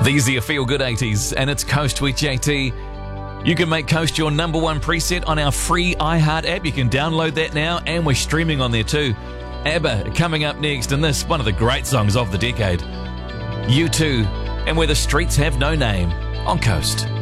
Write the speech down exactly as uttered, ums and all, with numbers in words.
These are your feel-good eighties, and it's Coast with J T. You can make Coast your number one preset on our free iHeart app. You can download that now, and we're streaming on there too. ABBA coming up next, and this, one of the great songs of the decade. U two, and Where the Streets Have No Name, on Coast.